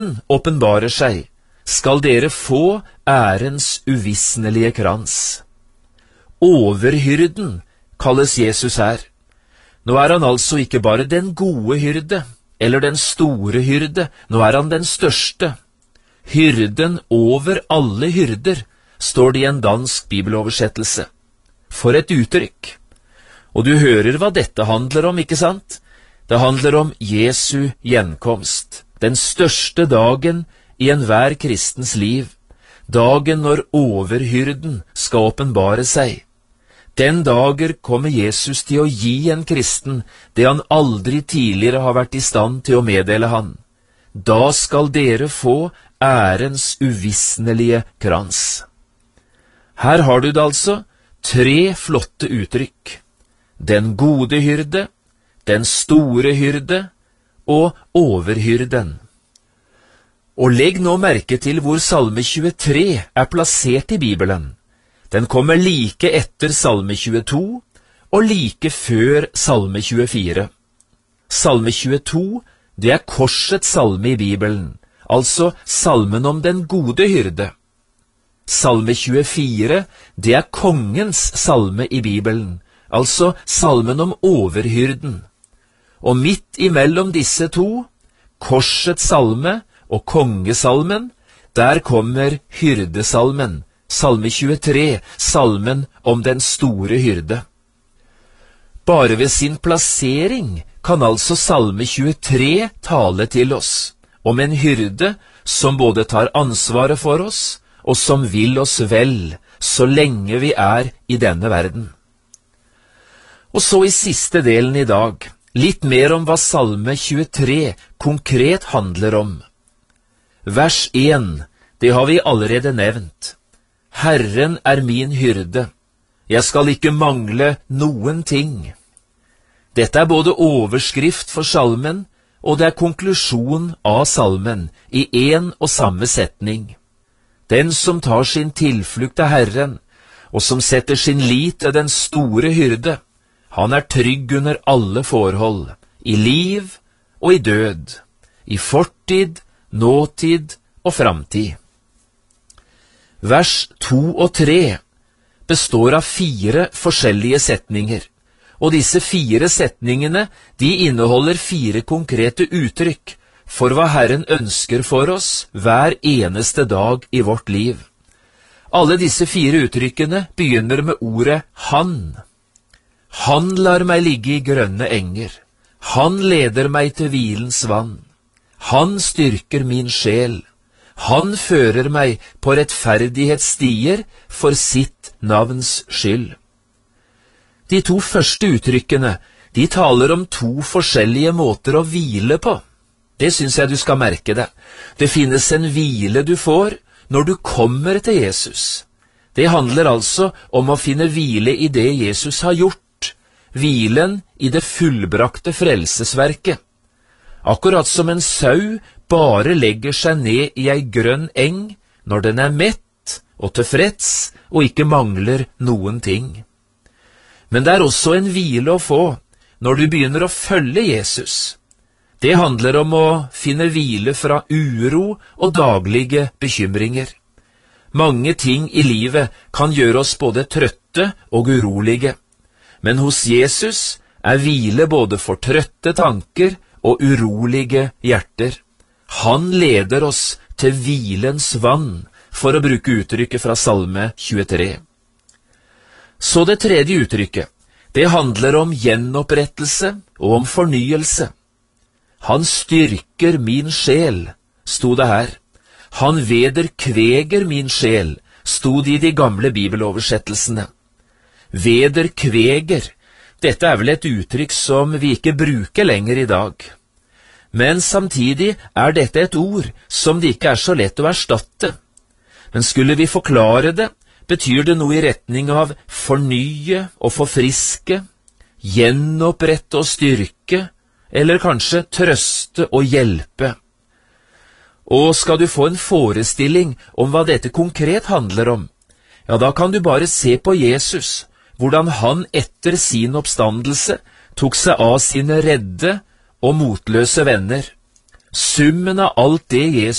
åpenbarer seg, skal dere få ærens uvisnelige krans. Overhyrden kalles Jesus her. Nå er han altså ikke bare den gode hyrde, eller den store hyrde, nå er han den største. Hyrden over alle hyrder, står det i en dansk bibeloversettelse. For et uttrykk! Og du hører hva dette handler om, ikke sant? Det handler om Jesu gjenkomst, den største dagen i enhver kristens liv, dagen når overhyrden skal åpenbare seg. Den dager kommer Jesus til å gi en kristen det han aldri tidligere har vært i stand til å meddele han. Da skal dere få ærens uvisnelige krans. Her har du det altså, 3 flotte uttrykk. Den gode hyrde, den store hyrde og overhyrden. Og legg nå merke til hvor Salme 23 er plassert i Bibelen. Den kommer like etter Salme 22 og like før Salme 24. Salme 22, det er korsets salme i Bibelen, altså salmen om den gode hyrde. Salme 24, det er kongens salme i Bibelen, altså salmen om overhyrden. Og midt imellom disse to, korsets salme og kongesalmen, der kommer hyrdesalmen, Salme 23, salmen om den store hyrde. Bare ved sin plassering kan altså Salme 23 tale til oss, om en hyrde som både tar ansvaret for oss, og som vil oss vel, så lenge vi er i denne verden. Og så i siste delen i dag, litt mer om hva Salme 23 konkret handler om. Vers 1, det har vi allerede nevnt. Herren er min hyrde, jeg skal ikke mangle noen ting. Dette er både overskrift for salmen, og det er konklusjon av salmen i en og samme setning. Den som tar sin tilflukt til Herren, og som setter sin lit til den store hyrde, han er trygg under alle forhold, i liv og i død, i fortid, nåtid og framtid. Vers 2 og 3 består av 4 forskjellige setninger, og disse 4 setningene, de inneholder 4 konkrete uttrykk for hva Herren ønsker for oss hver eneste dag i vårt liv. Alle disse 4 uttrykkene begynner med ordet han. Han lar meg ligge i grønne enger. Han leder meg til hvilens vann. Han styrker min sjel. Han fører meg på rettferdighetsstier for sitt navns skyld. De 2 første uttrykkene, de taler om 2 forskjellige måter å hvile på. Det synes jeg du skal merke deg. Det finnes en hvile du får når du kommer til Jesus. Det handler altså om å finne hvile i det Jesus har gjort, hvilen i det fullbrakte frelsesverket. Akkurat som en sau bare legger seg ned i ei grønn eng når den er mett og tilfreds og ikke mangler noen ting. Men det er også en hvile å få når du begynner å følge Jesus. Det handler om å finne hvile fra uro og daglige bekymringer. Mange ting i livet kan gjøre oss både trøtte og urolige, men hos Jesus er hvile både for trøtte tanker og urolige hjerter. Han leder oss til hvilens vann, for å bruke uttrykket fra Salme 23. Så det tredje uttrykket, det handler om gjenopprettelse og om fornyelse. Han styrker min sjel, sto det her. Han vederkveger min sjel, sto det i de gamle bibeloversettelsene. Vederkveger, dette er vel et uttrykk som vi ikke bruker lenger i dag. Men samtidig er dette et ord som det ikke er så lett å erstatte. Men skulle vi forklare det, betyr det noe i retning av fornye og forfriske, gjenopprette og styrke, eller kanskje trøste og hjelpe. Og skal du få en forestilling om hva dette konkret handler om, ja, da kan du bare se på Jesus, hvordan han etter sin oppstandelse tok seg av sine redde og motløse venner. Summen av alt det Jesus